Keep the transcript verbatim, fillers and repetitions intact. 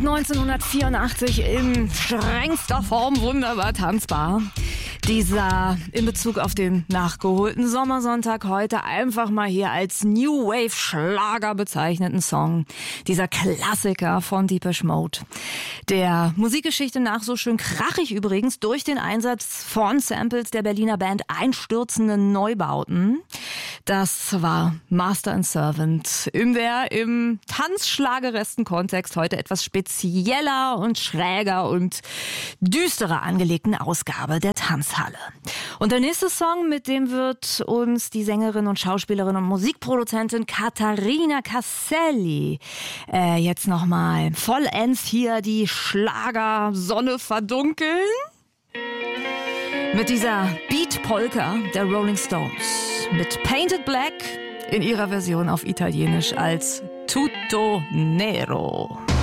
neunzehnhundertvierundachtzig in strengster Form wunderbar tanzbar. Dieser in Bezug auf den nachgeholten Sommersonntag heute einfach mal hier als New Wave Schlager bezeichneten Song. Dieser Klassiker von Depeche Mode. Der Musikgeschichte nach so schön krachig übrigens durch den Einsatz von Samples der Berliner Band Einstürzende Neubauten. Das war Master and Servant in der im tanzschlageresten Kontext heute etwas spezieller und schräger und düsterer angelegten Ausgabe der Tanzhalle. Und der nächste Song, mit dem wird uns die Sängerin und Schauspielerin und Musikproduzentin Catarina Casselli äh, jetzt nochmal vollends hier die Schlagersonne verdunkeln. Mit dieser Beat-Polka der Rolling Stones. Mit Painted Black in ihrer Version auf Italienisch als Tutto Nero.